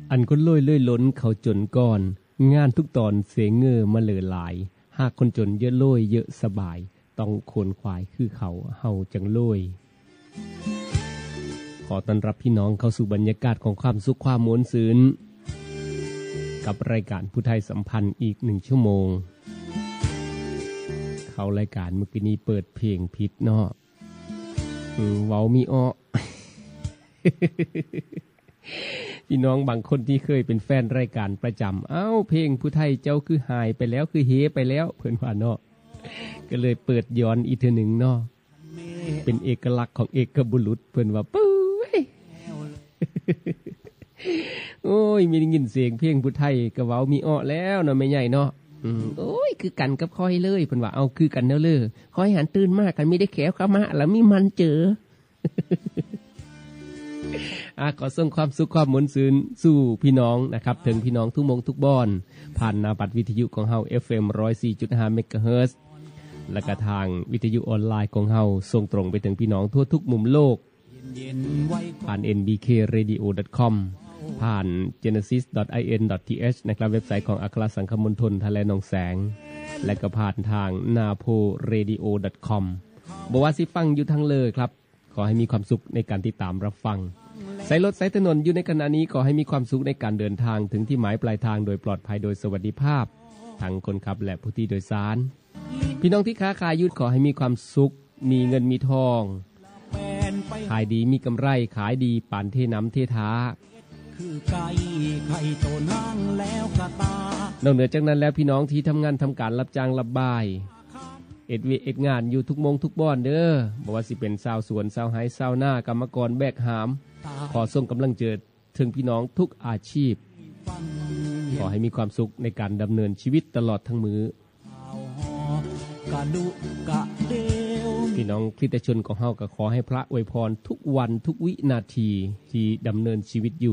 อันคนรวยเลื่อยล้นเขาจนก่อนงานทุกตอนเสงเงอมาเหลือหลายหากคนจนเยอะรวยเยอะสบายต้องโคนควายคือเขาเฮาจังรวยขอต้อนรับพี่น้องเข้าสู่บรรยากาศของความสุขความม้วนซื่นกับรายการผู้ไทยสัมพันธ์อีก1ชั่วโมงเขารายการเมื่อกี้นี้เปิดเพลงผิดเนาะเว้ามีอ้อ พี่น้องบางคนที่เคยเป็นแฟนรายการประจำเพลงผู้ไทยเจ้าคือหายไปแล้วคือเฮไปแล้วเพิ่นว่าเนาะก็เลยเปิดย้อนอีกเทื่อนึงเนาะเป็นเอกลักษณ์ของเอกบุรุษเพิ่นว่าปุ้ย โอ้ยมีได้ยินเสียงเพลงผู้ไทยก็เว้ามีอ้อแล้วเนาะแม่ใหญ่เนาะโอ้ยคือกันกับค่อยเลยเพิ่นว่าเอาคือกันแนวเลยค่อยหันตื่นมากกันมีได้แขวเข้ามาแล้วมีมันเจอ ขอส่งความสุขความมนต์ซื่นสู่พี่น้องนะครับถึงพี่น้องทุกมงทุกบ้านผ่านหน้าบัดวิทยุของเฮา FM 104.5 MHz และก็ทางวิทยุออนไลน์ของเฮาส่งตรงไปถึงพี่น้องทั่วทุกมุมโลกผ่าน nbkradio.com ผ่าน genesis.in.th นะครับเว็บไซต์ของอัครสังคมณฑลทะเลหนองแสงและก็ผ่านทาง naporadio.com บ่ว่าสิฟังอยู่ทางเลยครับขอให้มีความสุขในการติดตามรับฟังใส่รถใส่ถนนอยู่ในขณะนี้ขอให้มีความสุขในการเดินทางถึงที่หมายปลายทางโดยปลอดภัยโดยสวัสดิภาพทั้งคนขับและผู้ที่โดยสารพี่น้องที่ค้าขายยุทธขอให้มีความสุขมีเงินมีทองขายดีมีกำไรขายดีปานเทน้ำเทท้าคือไข่โตนั่งแล้วกะตานอกเหนือจากนั้นแล้วพี่น้องที่ทำงานทำการรับจ้างรับบายเอ็ดงานอยู่ทุกมงทุกบ้านเด้อบอกว่าสิเป็นชาวสวนชาวไร่ชาวนากรรมกรแบกหามขอส่งกำลังใจถึงพี่น้องทุกอาชีพขอให้มีความสุขในการดำเนินชีวิตตลอดทั้งมื้อพี่น้องคริสตชนของเฮาก็ขอให้พระอวยพรทุกวันทุกวินาทีที่ดำเนินชีวิตอยู่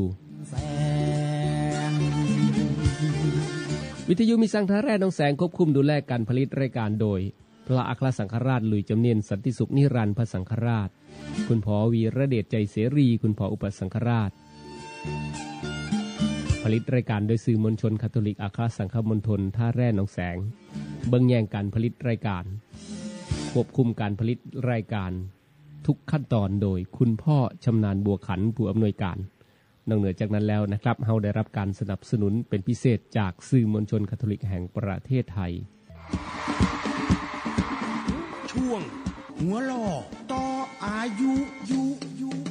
วิทยุมีสังฆราชหนองแสงควบคุมดูแลการผลิตรายการโดยพระอัครสังฆราชหลุยจำเนียนสันติสุขนิรันดร์พระสังฆราชคุณพ่อวีระเดชใจเสรีคุณพ่ออุปสังฆราชผลิตรายการโดยสื่อมวลชนคาทอลิกอัครสังฆมณฑลท่าแร่หนองแสงเบิ่งแย่งการผลิตรายการควบคุมการผลิตรายการทุกขั้นตอนโดยคุณพ่อชำนาญบัวขันผู้อำนวยการนอกเหนือจากนั้นแล้วนะครับเฮาได้รับการสนับสนุนเป็นพิเศษจากสื่อมวลชนคาทอลิกแห่งประเทศไทยช่วงหัวล่อต่ออายุ